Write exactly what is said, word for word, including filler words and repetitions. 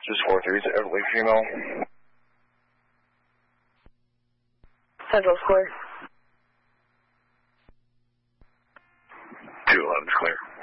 Just four three, is elderly female. Central Square. two eleven is clear.